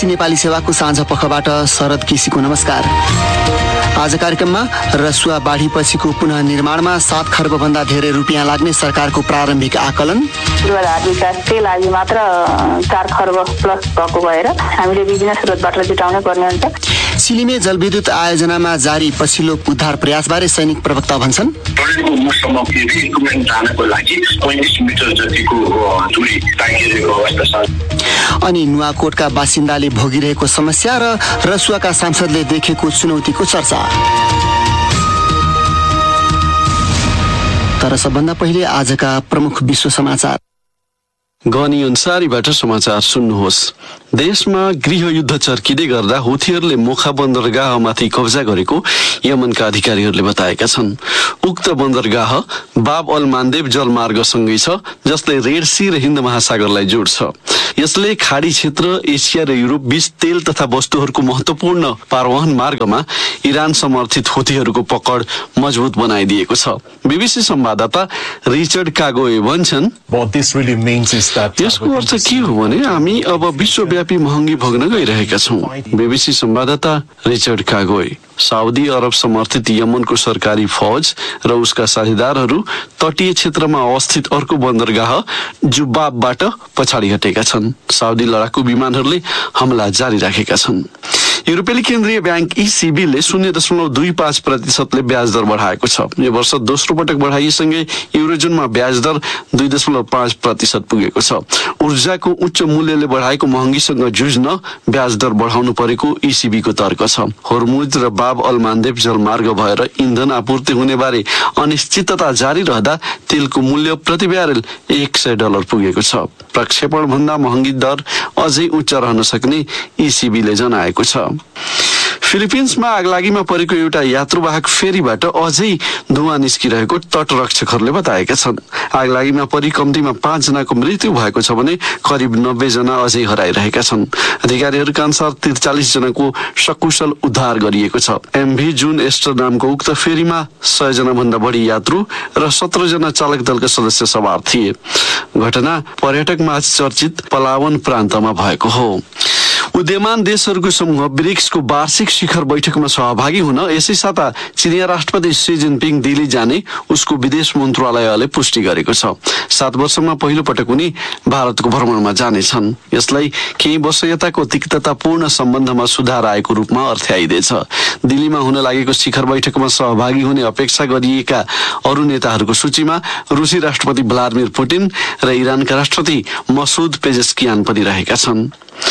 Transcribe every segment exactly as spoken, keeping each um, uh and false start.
BBC Nepali सेवाको साँझ पखबाट शरद केसीको नमस्कार। आज कार्यक्रममा रसुवा बाढीपछिको पुनः निर्माणमा सात खर्ब भन्दा धेरै रुपियाँ लाग्ने सरकारको प्रारम्भिक आकलन, विकासकै लागि मात्र चार खर्ब प्लस भएको भएर हामीले विभिन्न स्रोतबाट जुटाउनै पर्ने हुन्छ। सिलिमे जलविद्युत आयोजनामा जारी पछिल्लो उद्धार प्रयासबारे सैनिक प्रवक्ता भन्छन्, अनि नुवाकोटका बासिन्दाले भोगिरहेको समस्या र रसुवाका सांसदले देखेको चुनौतीको चर्चा। तर सबभन्दा पहिले आजका प्रमुख विश्व समाचार। गनी अन्सारीबाट समाचार सुन्नुहोस्। देशमा गृहयुद्ध चर्किँदै गर्दा हुथीहरूले मोखा बन्दरगाहमाथि कब्जा गरेको यमनका अधिकारीहरूले बताएका छन्। उक्त बन्दरगाह बाब अल मान्देब जलमार्गसँगै छ, जसले रेड सी र हिन्द महासागरलाई जोड्छ। यसले खाडी क्षेत्र, एसिया र युरोप बीच तेल तथा वस्तुहरूको महत्वपूर्ण पारवहन मार्गमा इरान समर्थित हुथीहरूको पकड मजबुत बनाइदिएको छ। बीबीसी संवाददाता रिचर्ड कागोए भन्छन्, यसको अर्थ के हो भने हामी अब विश्वव्यापी महँगी भोग्न गइरहेका छौँ। बीबीसी संवाददाता रिचर्ड कागोए। साउदी अरब समर्थित यमनको सरकारी फौज र उसका साझेदारहरू तटीय क्षेत्रमा अवस्थित अर्को बन्दरगाह जुबाबबाट पछाडि हटेका छन्। साउदी लडाकु विमानहरूले हमला जारी राखेका छन्। युरोपेली केन्द्रीय ब्याङ्क इसिबीले शून्य दशमलव दुई पाँच प्रतिशतले ब्याज दर बढाएको छ। यो वर्ष दोस्रो पटक बढाइएसँगै युरोजोनमा ब्याज दर दुई दशमलव पाँच प्रतिशत पुगेको छ। ऊर्जाको उच्च मूल्यले बढाएको महँगीसँग जुझ्न ब्याज दर बढाउनु परेको इसिबीको तर्क छ। होर्मुज र बाब अल मान्देब जलमार्ग भएर इन्धन आपूर्ति हुने बारे अनिश्चितता जारी रहँदा तेलको मूल्य प्रति ब्यारेल एक सय डलर पुगेको छ। प्रक्षेपण भन्दा महँगी दर अझै उच्च रहन सक्ने इसिबीले जनाएको छ। फिलिपिन्समा आगलागीमा परेको एउटा यात्रुवाहक फेरीबाट अझै धुवा निस्किरहेको तटरक्षकहरूले बताएका छन्। आगलागीमा परि कम्तीमा पाँच जनाको मृत्यु भएको छ भने करिब नब्बे जना अझै हराइरहेका छन्। अधिकारीहरूका अनुसार त्रिचालिस जनाको सकुशल उद्धार गरिएको छ। एमभी जुन एस्टर नामको उक्त फेरीमा सय जना भन्दा बढी यात्रु र सत्र जना चालक दलका सदस्य सवार थिए। घटना पर्यटक माझ चर्चित पलावन प्रान्तमा भएको हो। उदयमान देशहरूको समूह ब्रिक्सको वार्षिक शिखर बैठकमा सहभागी हुन यसै साता चिनिया राष्ट्रपति सी जिनपिङ दिल्ली जाने उसको विदेश मन्त्रालयले पुष्टि गरेको छ। सात वर्षमा पहिलो पटक उनी भारतको भ्रमणमा जानेछन्। यसलाई केही वर्ष यताको तिक्ततापूर्ण सम्बन्धमा सुधार आएको रूपमा अर्थ्याइँदैछ। दिल्लीमा हुन लागेको शिखर बैठकमा सहभागी हुने अपेक्षा गरिएका अरू नेताहरूको सूचीमा रुसी राष्ट्रपति भ्लादिमिर पुटिन र इरानका राष्ट्रपति मसुद पेजेस्कियान पनि रहेका छन्।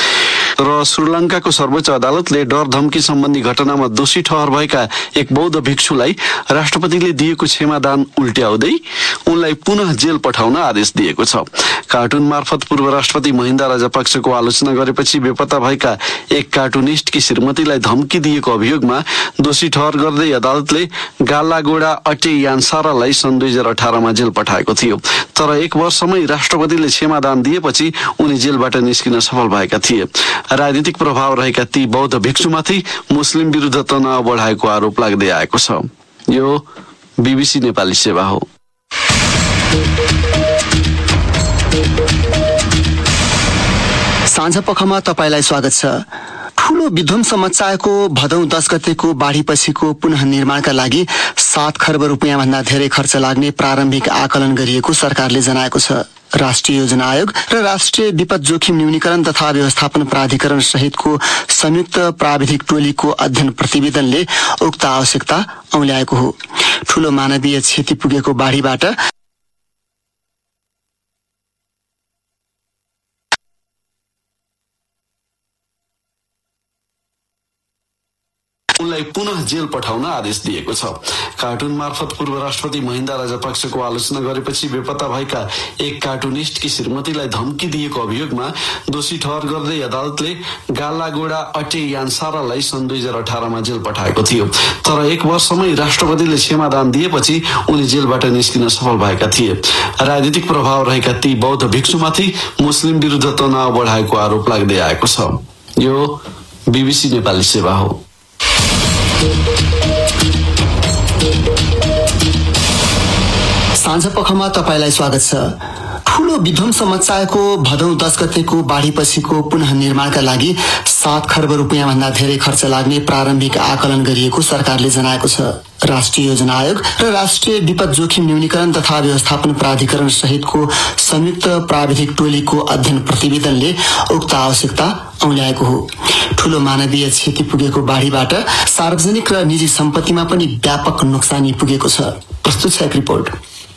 र श्रीलङ्काको सर्वोच्च अदालतले डर धम्की सम्बन्धी घटनामा दोषी ठहर भएका एक बौद्ध भिक्षुलाई राष्ट्रपतिले दिएको क्षमादान उल्ट्याउँदै उनलाई पुनः जेल पठाउन आदेश दिएको छ। कार्टुन मार्फत पूर्व राष्ट्रपति महिन्दा राजापक्षको आलोचना गरेपछि बेपत्ता भएका एक कार्टुनिस्टकी श्रीमतीलाई धम्की दिएको अभियोगमा दोषी ठहर गर्दै अदालतले गालागोडा अटे यान्सारालाई सन् दुई हजार अठारमा जेल पठाएको थियो। तर एक वर्षमै राष्ट्रपतिले क्षमादान दिएपछि उनी जेलबाट निस्किन सफल भएका थिए। राजनीतिक प्रभाव रहेका ती बौद्ध भिक्षुमाथि मुस्लिम विरुद्ध तनाव बढाएको आरोप लाग्दै आएको छ। यो बीबीसी नेपाली सेवा हो। साँझ पखमा तपाईलाई स्वागत छ। ठूलो विध्वंस मच्चाएको भदौ दस गतेको बाढीपछिको पुनः निर्माणका लागि सात खर्ब रुपियाँ भन्दा धेरै खर्च लाग्ने प्रारम्भिक आकलन गरिएको सरकारले जनाएको छ। राष्ट्रिय योजना आयोग र राष्ट्रिय विपद जोखिम न्यूनीकरण तथा व्यवस्थापन प्राधिकरण सहितको संयुक्त प्राविधिक टोलीको अध्ययन प्रतिवेदनले उक्त आवश्यकता औल्याएको हो। ठूलो मानवीय क्षति पुगेको बाढीबाट उनलाई पुनः जेल पठाउन आदेश दिएको छ। कार्टुन मार्फत पूर्व राष्ट्रपति महिन्दा राजापक्षको आलोचना गरेपछि बेपत्ता भएका एक कार्टुनिस्टकी श्रीमतीलाई धम्की दिएको अभियोगमा दोषी ठहर गर्दै अदालतले गालागोडा अटे यान्सारालाई सन् दुई हजार अठारमा जेल पठाएको थियो। तर एक वर्षमै राष्ट्रपतिले क्षमादान दिएपछि उनी जेलबाट निस्किन सफल भएका थिए। राजनीतिक प्रभाव रहेका ती बौद्ध भिक्षुमाथि मुस्लिम विरुद्ध तनाव बढाएको आरोप लाग्दै आएको छ। यो बीबीसी नेपाली सेवा हो। साँझ पखमा तपाईलाई स्वागत छ। ठूलो विध्वंस मच्चाएको भदौ दस गतेको बाढीपछिको पुनः निर्माणका लागि सात खर्ब रुपियाँ भन्दा धेरै खर्च लाग्ने प्रारम्भिक आकलन गरिएको सरकारले जनाएको छ। राष्ट्रिय योजना आयोग र राष्ट्रिय विपद जोखिम न्यूनीकरण तथा व्यवस्थापन प्राधिकरण सहितको संयुक्त प्राविधिक टोलीको अध्ययन प्रतिवेदनले उक्त आवश्यकता औल्याएको हो। ठूलो मानवीय क्षति पुगेको बाढीबाट सार्वजनिक र निजी सम्पत्तिमा पनि व्यापक नोक्सानी पुगेको छ। प्रस्तुत छ एक रिपोर्ट।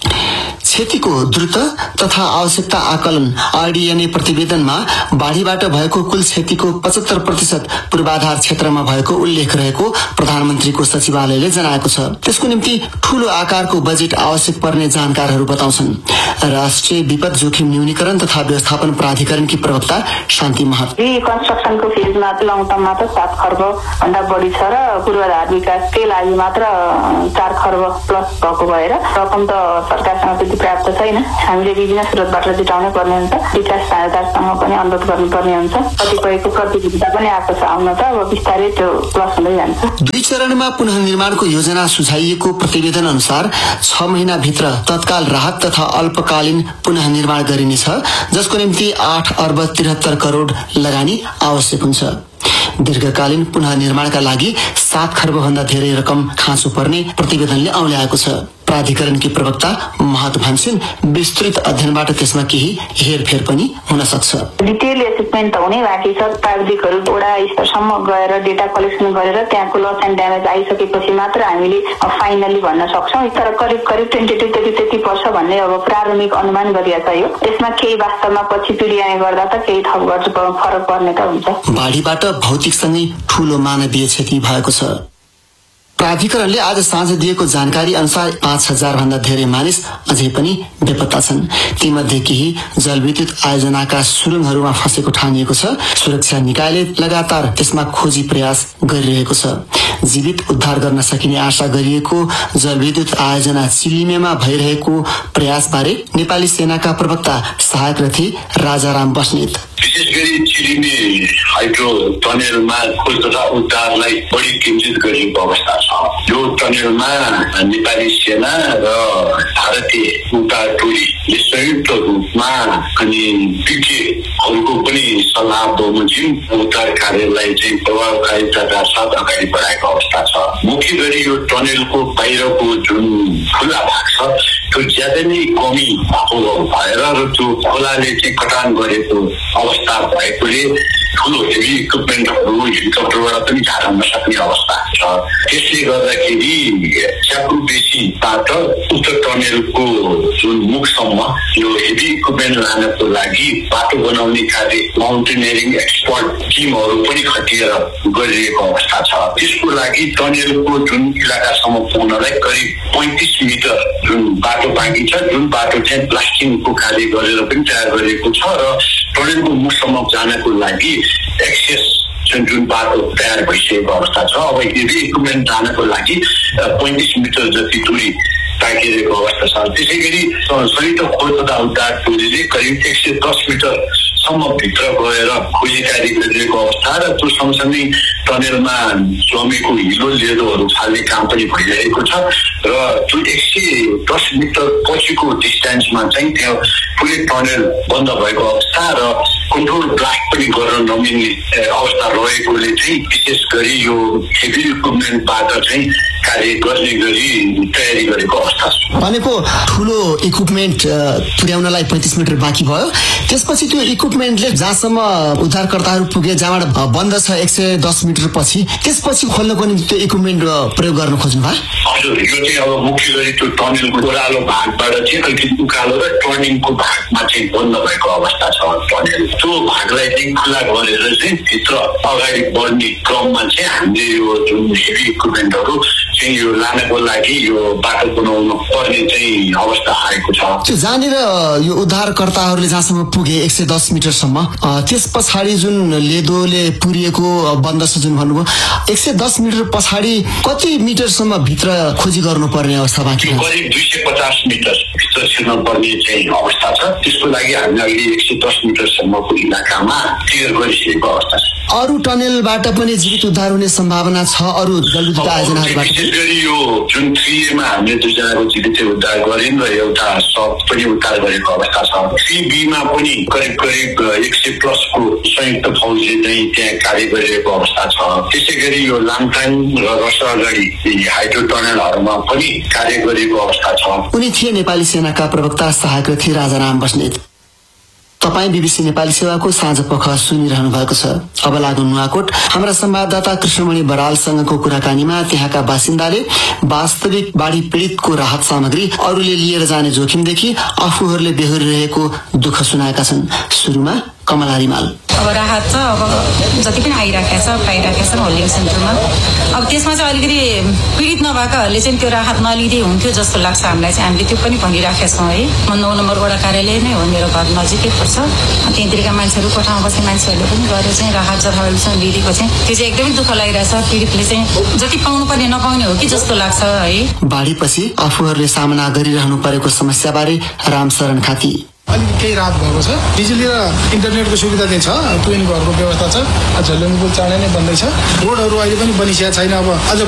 क्षतिको द्रुत तथा आवश्यकता आकलन आरडीएनए प्रतिवेदनमा बाढीबाट भएको कुल क्षतिको पचहत्तर प्रतिशत पूर्वाधार क्षेत्रमा भएको उल्लेख रहेको प्रधानमन्त्रीको सचिवालयले जनाएको छ। त्यसको निम्ति ठूलो आकारको बजेट आवश्यक पर्ने जानकारहरू बताउँछन्। राष्ट्रिय विपद जोखिम न्यूनीकरण तथा व्यवस्थापन प्राधिकरणकी प्रवक्ता शान्ति महत, कन्स्ट्रक्सनको फेजमा लङ टर्ममा त सात खर्ब भन्दा बढी छ र पूर्वाधार विकासकै लागि मात्र चार खर्ब प्लस भएको भएर रकम त सरकारसँग त्यति प्राप्त छैन। हामीले विभिन्न स्रोतबाट जुटाउनै पर्ने हुन्छ। विकास सहायतासँग पनि अनुरोध गर्नुपर्ने हुन्छ। कतिपयको प्रतियोगिता पनि आएको छ आउन त अब बिस्तारै त्यो प्लस हुँदै जान्छ। दुई चरणमा पुनः निर्माणको योजना सुझाइएको प्रतिवेदन अनुसार छ महिनाभित्र तत्काल राहत तथा अल्पकालीन पुनः निर्माण गरिनेछ, जसको निम्ति आठ अर्ब त्रिहत्तर करोड लगानी आवश्यक हुन्छ। दीर्घकालीन पुनः निर्माणका लागि सात खर्ब भन्दा धेरै रकम खाँचो पर्ने प्रतिवेदनले औल्याएको छ। प्राधिकरणकी प्रवक्ता महत भन्छन् विस्तृत अध्ययनबाट त्यसमा केही हेरफेर पनि हुन सक्छ। डिटेल एसेसमेन्ट त हुनै बाँकी छ। प्राविधिकहरू वडा स्तरसम्म गएर डेटा कलेक्सन गरेर त्यहाँको लस एन्ड ड्यामेज आइसकेपछि मात्र हामीले फाइनली भन्न सक्छौँ। तर करिब करिब टेन्टेटिभ त्यति त्यति पर्छ भन्ने अब प्रारम्भिक अनुमान गरिएको छ। यो यसमा केही वास्तवमा पछि पीडियाले गर्दा त केही थप गर्छ फरक पर्ने त हुन्छ। बाढीबाट भौतिकसँगै ठूलो मानवीय क्षति भएको छ। प्राधिकरणले आज साँझ दिएको जानकारी अनुसार पाँच हजार भन्दा धेरै मानिस अझै पनि बेपत्ता छन्। तीमध्ये केही जलविद्युत आयोजनाका सुरुङहरूमा फँसेको ठानिएको छ। सुरक्षा निकायले लगातार त्यसमा खोजी प्रयास गरिरहेको छ। जीवित उद्धार गर्न सकिने आशा गरिएको जलविद्युत आयोजना चिलिमेमा भइरहेको प्रयासबारे नेपाली सेनाका प्रवक्ता सहायक रथी राजाराम बस्नेत, विशेष गरी चिलिमे हाइड्रो टनेलमा खोज तथा उद्धारलाई बढी केन्द्रित गरिएको अवस्था छ। यो टनेलमा नेपाली सेना र भारतीय उद्धार टोलीले संयुक्त रूपमा अनि विज्ञहरूको पनि सल्लाह बमोजिम उद्धार कार्यलाई चाहिँ प्रभावकारिताका साथ अगाडि बढाएको अवस्था छ। मुख्य गरी यो टनेलको बाहिरको जुन खुल्ला भाग छ त्यो ज्यादै नै कमी भएको भएर र त्यो खोलाले चाहिँ कटान गरेको अवस्था भएकोले ठुलो हेभी इक्विपमेन्टहरू हेलिकप्टरबाट पनि झार्न नसक्ने अवस्था छ। त्यसले गर्दाखेरि च्यापु बेसीबाट उक्त टनेलको जुन मुखसम्म यो हेभी इक्विपमेन्ट लानको लागि बाटो बनाउने कार्य माउन्टेनियरिङ एक्सपर्ट टिमहरू पनि खटिएर गरिरहेको अवस्था छ। त्यसको लागि टनेलको जुन इलाकासम्म पुग्नलाई करिब पैँतिस मिटर जुन बाटो बाँकी छ, जुन बाटो चाहिँ ब्लास्टिङको कार्य गरेर पनि तयार गरिएको छ र टनेलको मुखसम्म जानको लागि एक्सेस जुन बाटो तयार भइसकेको अवस्था छ। अब हेभी इक्विपमेन्ट जानको लागि पैँतिस मिटर जति दूरी ताकिरहेको अवस्था छ। त्यसै गरी संयुक्त खोज तथा उद्धार टोलीले करिब एक सय दस मिटर सम्म भित्र गएर खोजी कार्य गरिरहेको अवस्था र त्यो सँगसँगै टनेलमा जमेको हिलो लेदोहरू फाल्ने काम पनि भइरहेको छ र त्यो एक सय दस मिटर पछिको डिस्टेन्समा चाहिँ त्यहाँ पुरै टनेल बन्द भएको अवस्था र कन्ट्रोल ब्लास्ट पनि गर्न नमिल्ने अवस्था रहेकोले चाहिँ विशेष गरी यो हेभी इक्विपमेन्टबाट चाहिँ कार्य गर्ने गरी तयारी गरेको अवस्था छ। भनेको ठुलो इक्विपमेन्ट पुर्याउनलाई पैँतिस मिटर बाँकी भयो। त्यसपछि त्यो इक्विपमेन्टले जहाँसम्म उद्धारकर्ताहरू पुगे जहाँबाट बन्द छ एक सय दस मिटर पछि त्यसपछि खोल्नको निम्ति त्यो इक्विपमेन्ट प्रयोग गर्न खोज्नु भयो? हजुर, यो चाहिँ अब मुख्य गरी त्यो टनेलको ओह्रालो भागबाट चाहिँ अलिकति उकालो र टर्निङको भागमा चाहिँ बन्द भएको अवस्था छ। टनेल त्यो भागलाई चाहिँ खुला गरेर चाहिँ भित्र अगाडि बढ्ने क्रममा चाहिँ हामीले यो जुन हेभी इक्विपमेन्टहरू चाहिँ यो लानको लागि यो बाटो बनाउनु पर्ने चाहिँ अवस्था आएको छ। त्यो जहाँनिर यो उद्धारकर्ताहरूले जहाँसम्म पुगे एक सय दस मिटरसम्म, त्यस पछाडि जुन लेदोले पुरिएको बन्द छ जुन भन्नुभयो, एक सय दस मिटर पछाडि कति मिटरसम्म भित्र खोजी गर्नुपर्ने अवस्था बाँकी छ? करिब दुई सय पचास मिटर भित्र छिर्न पर्ने चाहिँ अवस्था छ। त्यसको लागि हामीले अहिले एक सय दस मिटरसम्मको इलाकामा क्लियर गरिसकेको अवस्था छ। अरू टनेलबाट पनि जीवित उद्धार हुने सम्भावना छ अरू जलविद्युत आयोजनाहरूबाट? विशेष गरी यो जुन थ्री एमा हामीले दुईजनाको जीवित उद्धार गर्यौँ र एउटा सब पनि उद्धार गरेको अवस्था छ। थ्री बीमा पनि करिब करिब एक सय प्लसको संयुक्त फौजले चाहिँ त्यहाँ कार्य गरिरहेको अवस्था छ। त्यसै गरी यो लामटाङ र रसअगाडि हाइड्रो टनलहरूमा पनि कार्य गरेको अवस्था छ। उनी थिए नेपाली सेनाका प्रवक्ता सहायक रथी राजाराम बस्नेत। तपाईँ बीबीसी नेपाली सेवाको साँझ पख सुनिरहनु भएको छ। अब लागौँ नुवाकोट। हाम्रा संवाददाता कृष्णमणि बरालसँगको कुराकानीमा त्यहाँका बासिन्दाले वास्तविक बाढी पीडितको राहत सामग्री अरूले लिएर जाने जोखिमदेखि आफूहरूले बेहोरिरहेको दुःख सुनाएका छन्। सुरुमा कमला रिमाल। अब राहत छ, अब जति पनि आइराखेको छ पाइराखेको छ होल्डिङ सेन्टरमा। अब त्यसमा चाहिँ अलिकति पीडित नभएकाहरूले चाहिँ त्यो राहत नलिँदै हुन्थ्यो जस्तो लाग्छ हामीलाई चाहिँ। हामीले त्यो पनि भनिराखेका छौँ है। म नौ नम्बर वडा कार्यालय नै हो, मेरो घर नजिकै पर्छ। त्यहाँतिरका मान्छेहरू कोठामा बस्ने मान्छेहरूले पनि गएर चाहिँ राहत जथाभावीसँग लिएको चाहिँ त्यो चाहिँ एकदमै दुःख लागिरहेछ। पीडितले चाहिँ जति पाउनु पर्ने नपाउने हो कि जस्तो लाग्छ है। बाढीपछि आफूहरूले सामना गरिरहनु परेको समस्याबारे रामशरण खाती। अलिकति केही राहत भएको छ। बिजुली र इन्टरनेटको सुविधा चाहिँ छ, ट्रेन घरको व्यवस्था छ। झोलुङको चाँडै नै बन्दैछ। रोडहरू अहिले पनि बनिसकेको छैन। अब अझ